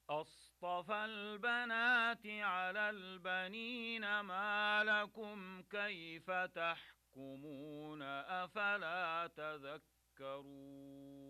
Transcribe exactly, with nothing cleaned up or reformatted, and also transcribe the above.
أصطفى البنات على البنين ما لكم كيف تحكمون أفلا تذكرون